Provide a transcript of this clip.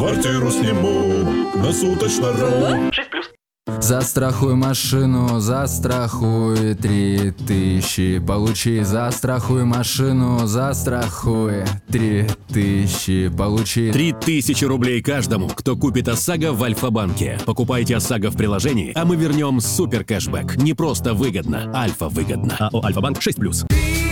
Квартиру сниму на суточно. 6+. Застрахуй машину, застрахуй 3000. Получи, застрахуй машину, застрахуй 3000. Получи 3000 рублей каждому, кто купит ОСАГО в Альфа-банке. Покупайте ОСАГО в приложении, а мы вернем супер кэшбэк. Не просто выгодно, Альфа выгодно. АО «Альфа-банк» 6+.